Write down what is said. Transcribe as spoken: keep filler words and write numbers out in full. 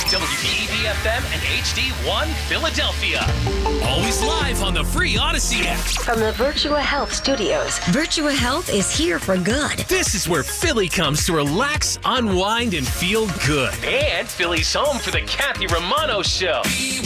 W B E V F M and H D one Philadelphia. Always live on the free Odyssey app. From the Virtua Health Studios, Virtua Health is here for good. This is where Philly comes to relax, unwind, and feel good. And Philly's home for the Kathy Romano Show.